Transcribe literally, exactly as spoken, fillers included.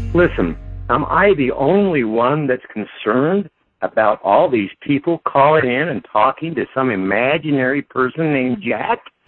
Listen, am I the only one that's concerned about all these people calling in and talking to some imaginary person named Jack?